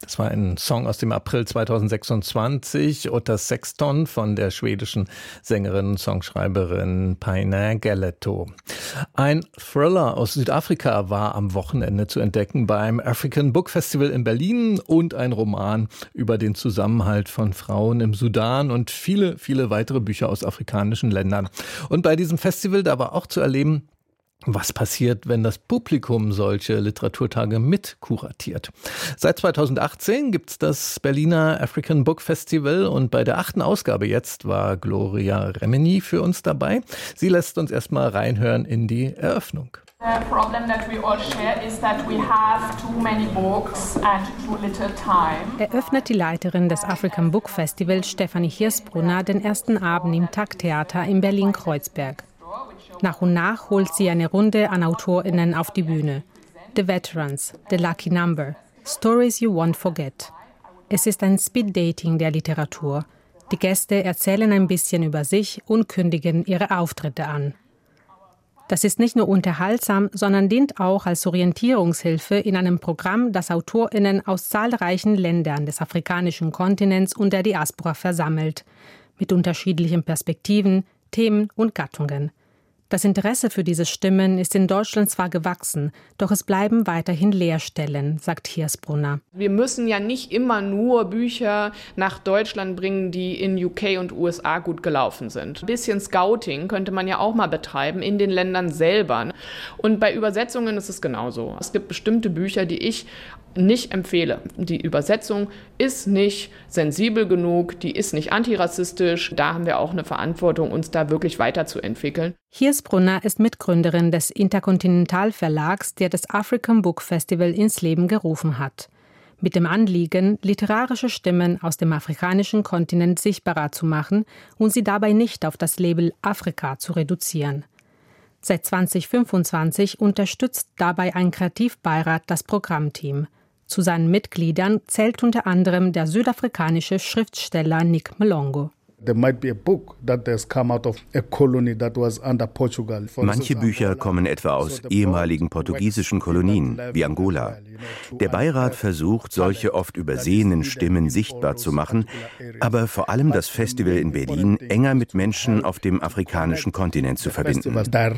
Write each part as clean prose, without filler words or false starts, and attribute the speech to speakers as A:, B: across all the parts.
A: Das war ein Song aus dem April 2026, Otta Sexton von der schwedischen Sängerin und Songschreiberin Paina Galetto. Ein Thriller aus Südafrika war am Wochenende zu entdecken beim African Book Festival in Berlin und ein Roman über den Zusammenhalt von Frauen im Sudan und viele, viele weitere Bücher aus afrikanischen Ländern. Und bei diesem Festival, da war auch zu erleben, was passiert, wenn das Publikum solche Literaturtage mit kuratiert. Seit 2018 gibt's das Berliner African Book Festival und bei der 8. Ausgabe jetzt war Gloria Remini für uns dabei. Sie lässt uns erstmal reinhören in die Eröffnung.
B: The problem that we all share is that we have too many books and too little time.
C: Eröffnet die Leiterin des African Book Festival Stefanie Hirsbrunner den ersten Abend im Tag-Theater in Berlin-Kreuzberg. Nach und nach holt sie eine Runde an AutorInnen auf die Bühne. The Veterans, The Lucky Number, Stories You Won't Forget. Es ist ein Speed-Dating der Literatur. Die Gäste erzählen ein bisschen über sich und kündigen ihre Auftritte an. Das ist nicht nur unterhaltsam, sondern dient auch als Orientierungshilfe in einem Programm, das AutorInnen aus zahlreichen Ländern des afrikanischen Kontinents und der Diaspora versammelt, mit unterschiedlichen Perspektiven, Themen und Gattungen. Das Interesse für diese Stimmen ist in Deutschland zwar gewachsen, doch es bleiben weiterhin Leerstellen, sagt Hirsbrunner.
D: Wir müssen ja nicht immer nur Bücher nach Deutschland bringen, die in UK und USA gut gelaufen sind. Ein bisschen Scouting könnte man ja auch mal betreiben in den Ländern selber. Und bei Übersetzungen ist es genauso. Es gibt bestimmte Bücher, die ich nicht empfehle. Die Übersetzung ist nicht sensibel genug, die ist nicht antirassistisch. Da haben wir auch eine Verantwortung, uns da wirklich weiterzuentwickeln.
C: Hirsbrunner ist Mitgründerin des Intercontinental Verlags, der das African Book Festival ins Leben gerufen hat. Mit dem Anliegen, literarische Stimmen aus dem afrikanischen Kontinent sichtbarer zu machen und sie dabei nicht auf das Label Afrika zu reduzieren. Seit 2025 unterstützt dabei ein Kreativbeirat das Programmteam. Zu seinen Mitgliedern zählt unter anderem der südafrikanische Schriftsteller Nick Malongo.
E: Manche Bücher kommen etwa aus ehemaligen portugiesischen Kolonien, wie Angola. Der Beirat versucht, solche oft übersehenen Stimmen sichtbar zu machen, aber vor allem das Festival in Berlin enger mit Menschen auf dem afrikanischen Kontinent zu verbinden.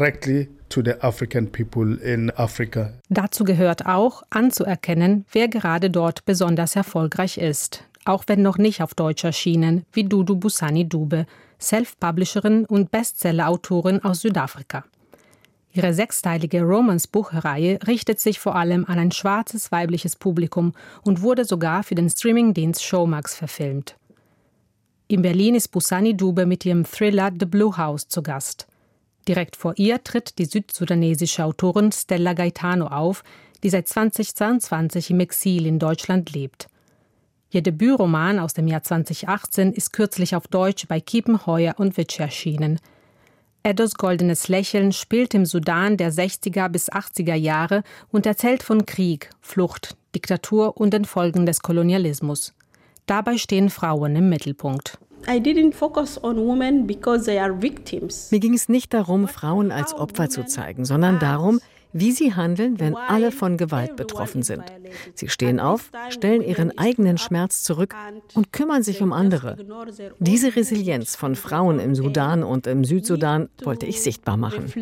C: Dazu gehört auch, anzuerkennen, wer gerade dort besonders erfolgreich ist. Auch wenn noch nicht auf Deutsch erschienen, wie Dudu Busani Dube, Self-Publisherin und Bestseller-Autorin aus Südafrika. Ihre 6-teilige Romance-Buchreihe richtet sich vor allem an ein schwarzes weibliches Publikum und wurde sogar für den Streamingdienst Showmax verfilmt. In Berlin ist Busani Dube mit ihrem Thriller The Blue House zu Gast. Direkt vor ihr tritt die südsudanesische Autorin Stella Gaetano auf, die seit 2022 im Exil in Deutschland lebt. Ihr Debütroman aus dem Jahr 2018 ist kürzlich auf Deutsch bei Kiepenheuer und Witsch erschienen. Eddos goldenes Lächeln spielt im Sudan der 60er bis 80er Jahre und erzählt von Krieg, Flucht, Diktatur und den Folgen des Kolonialismus. Dabei stehen Frauen im Mittelpunkt.
F: Mir ging es nicht darum, Frauen als Opfer zu zeigen, sondern darum, wie sie handeln, wenn alle von Gewalt betroffen sind. Sie stehen auf, stellen ihren eigenen Schmerz zurück und kümmern sich um andere. Diese Resilienz von Frauen im Sudan und im Südsudan wollte ich sichtbar machen.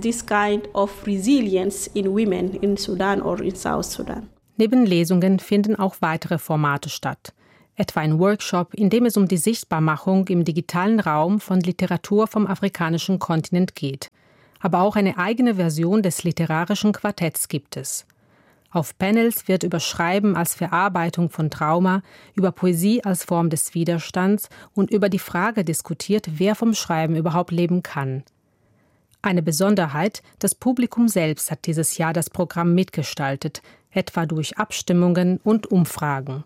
C: Neben Lesungen finden auch weitere Formate statt. Etwa ein Workshop, in dem es um die Sichtbarmachung im digitalen Raum von Literatur vom afrikanischen Kontinent geht. Aber auch eine eigene Version des literarischen Quartetts gibt es. Auf Panels wird über Schreiben als Verarbeitung von Trauma, über Poesie als Form des Widerstands und über die Frage diskutiert, wer vom Schreiben überhaupt leben kann. Eine Besonderheit, das Publikum selbst hat dieses Jahr das Programm mitgestaltet, etwa durch Abstimmungen und Umfragen.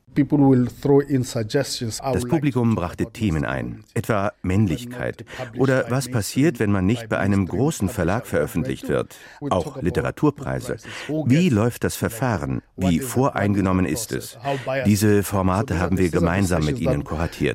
E: Das Publikum brachte Themen ein, etwa Männlichkeit oder was passiert, wenn man nicht bei einem großen Verlag veröffentlicht wird, auch Literaturpreise. Wie läuft das Verfahren? Wie voreingenommen ist es? Diese Formate haben wir gemeinsam mit ihnen kuratiert.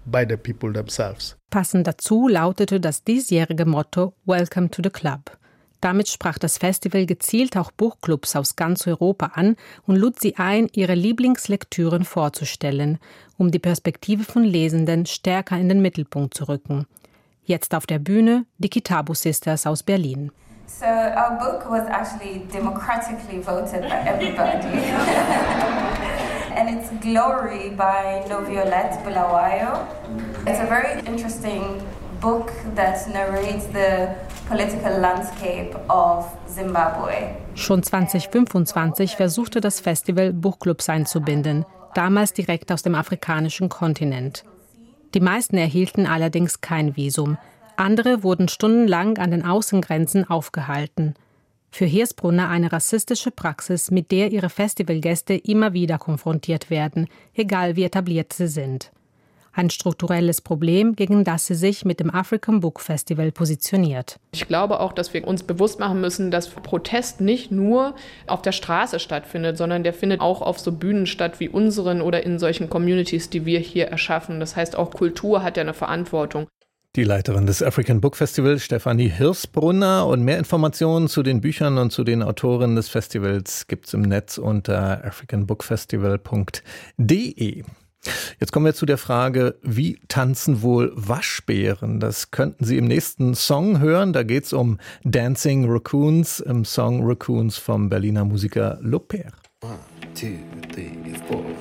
C: Passend dazu lautete das diesjährige Motto Welcome to the Club. Damit sprach das Festival gezielt auch Buchclubs aus ganz Europa an und lud sie ein, ihre Lieblingslektüren vorzustellen, um die Perspektive von Lesenden stärker in den Mittelpunkt zu rücken. Jetzt auf der Bühne die Kitabu Sisters aus Berlin.
G: So our book was actually democratically voted by everybody. And it's Glory by Noviolette Bulawayo. It's a very interesting book that narrates the political landscape of Zimbabwe.
C: Schon 2025 versuchte das Festival, Buchclubs einzubinden, damals direkt aus dem afrikanischen Kontinent. Die meisten erhielten allerdings kein Visum. Andere wurden stundenlang an den Außengrenzen aufgehalten. Für Hirsbrunner eine rassistische Praxis, mit der ihre Festivalgäste immer wieder konfrontiert werden, egal wie etabliert sie sind. Ein strukturelles Problem, gegen das sie sich mit dem African Book Festival positioniert.
D: Ich glaube auch, dass wir uns bewusst machen müssen, dass Protest nicht nur auf der Straße stattfindet, sondern der findet auch auf so Bühnen statt wie unseren oder in solchen Communities, die wir hier erschaffen. Das heißt, auch Kultur hat ja eine Verantwortung.
A: Die Leiterin des African Book Festival, Stefanie Hirsbrunner. Und mehr Informationen zu den Büchern und zu den Autorinnen des Festivals gibt es im Netz unter africanbookfestival.de. Jetzt kommen wir zu der Frage, wie tanzen wohl Waschbären? Das könnten Sie im nächsten Song hören. Da geht es um Dancing Raccoons im Song Raccoons vom Berliner Musiker Lopez.
H: 1, 2, 3, 4.